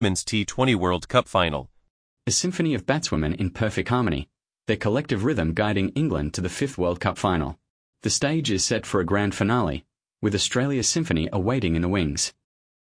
Women's T20 World Cup Final. A symphony of batswomen in perfect harmony, their collective rhythm guiding England to the 5th World Cup final. The stage is set for a grand finale, with Australia's symphony awaiting in the wings.